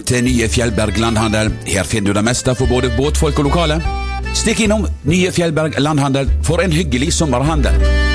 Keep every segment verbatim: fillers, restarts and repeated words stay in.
til nye Fjellberg Landhandel. Her finner du det meste for både båtfolk og lokale. Stikk innom nye Fjellberg Landhandel for en hyggelig sommerhandel.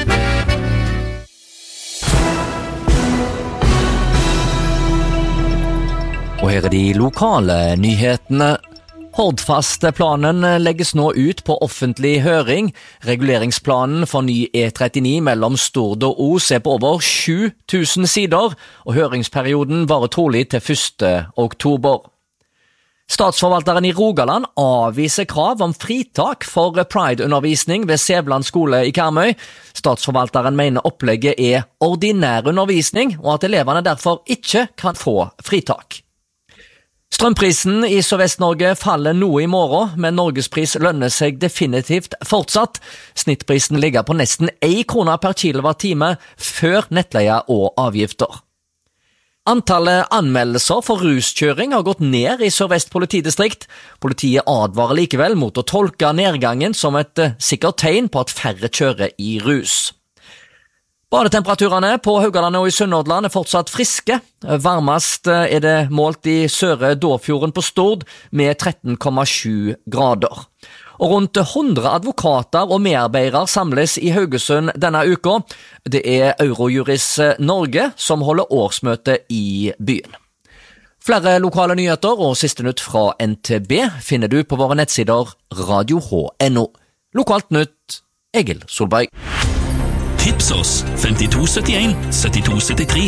Og her er de lokale nyhetene. Hordfast-planen legges nå ut på offentlig høring. Reguleringsplanen for ny E trettini mellom Stord og Os er på over sju tusen sider, og høringsperioden varer trolig til første oktober. Statsforvalteren i Rogaland avviser krav om fritak for Pride-undervisning ved Sævland skole i Karmøy. Statsforvalteren mener opplegget er ordinær undervisning, og at elevene derfor ikke kan få fritak. Strømprisen i Sørvest-Norge faller noe i morgen, men Norgespris lønner seg definitivt fortsatt. Snittprisen ligger på nesten en krone per kilowattime før nettleie og avgifter. Antallet anmeldelser for ruskjøring har gått ned i Sørvest politidistrikt. Politiet advarer likevel mot å tolke nedgangen som et sikkert tegn på at færre kjører i rus. Badetemperaturene på Haugalandet og i Sunnhordland er fortsatt friske. Varmest er det målt i Søre Dåfjorden på Stord med tretten komma sju grader. Og rundt hundre advokater og medarbeidere samles i Haugesund denne uka. Det er Eurojuris Norge som holder årsmøte i byen. Flere lokale nyheter og siste nytt fra N T B finner du på våre nettsider radio h punktum n o. Lokalt nytt, Egil Solberg. Tips oss femtito syttien syttito syttitre.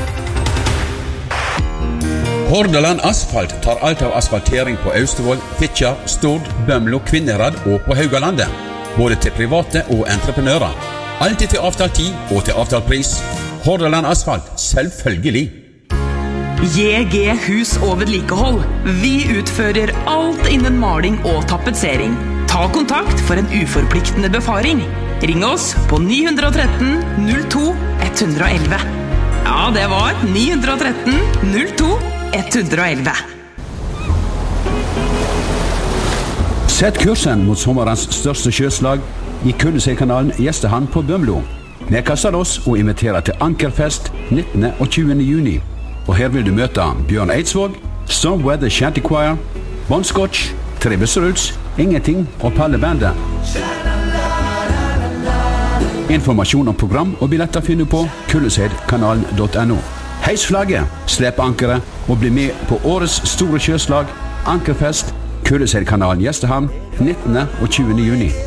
Hordaland Asfalt tar alt av asfaltering på Austevoll, Fitjar, Stord, Bømlo, Kvinnherad og på Haugalandet. Både til private og entreprenører. Alltid til avtalt tid og til avtalt pris. Hordaland Asfalt, selvfølgelig. J G Hus og vedlikehold. Vi utfører alt innen maling og tapetsering. Ta kontakt for en uforpliktende befaring. Ring oss på ni ett tre null to ett ett ett. Ja, det var ni ett tre null to ett ett ett. Sett kursen mot sommerens største sjøslag i Kullesøykanalen Gjestehamn på Bømlo. Vi kaster oss og inviterer til Ankerfest nittende og tjuende juni. Og her vil du møte Bjørn Eidsvåg, Storm Weather Shanty Choir, Bon Scotch, Trebus Roots, Ingenting og Palle Bandet. Informasjon om program og billetter finner du på kullesøykanalen punktum n o. Heis flagget, slepp ankeret og bli med på årets store sjøslag, Ankerfest, Kullesøykanalen Gjestehamn nittende og tjuende juni.